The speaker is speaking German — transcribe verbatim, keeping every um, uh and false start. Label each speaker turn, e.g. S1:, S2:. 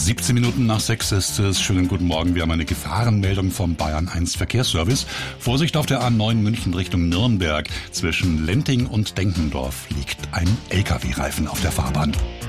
S1: siebzehn Minuten nach sechs ist es. Schönen guten Morgen. Wir haben eine Gefahrenmeldung vom Bayern eins Verkehrsservice. Vorsicht auf der A neun München Richtung Nürnberg. Zwischen Lenting und Denkendorf liegt ein L K W-Reifen auf der Fahrbahn.